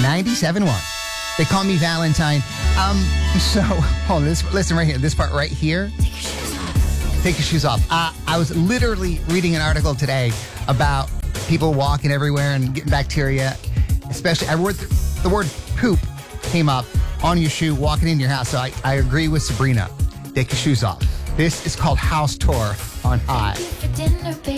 97.1. They call me Valentine. So, hold on, listen right here. This part right here. Take your shoes off. Take your shoes off. I was literally reading an article today about people walking everywhere and getting bacteria. Especially, the word poop came up on your shoe walking in your house. So I agree with Sabrina. Take your shoes off. This is called House Tour on High. For dinner, baby.